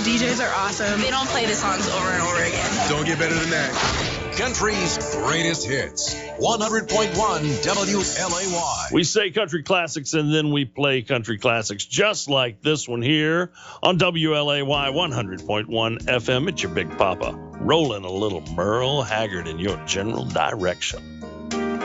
DJs are awesome. They don't play the songs over and over again. Don't get better than that. Country's greatest hits. 100.1 WLAY. We say country classics and then we play country classics just like this one here on WLAY 100.1 FM. It's your Big Papa rolling a little Merle Haggard in your general direction.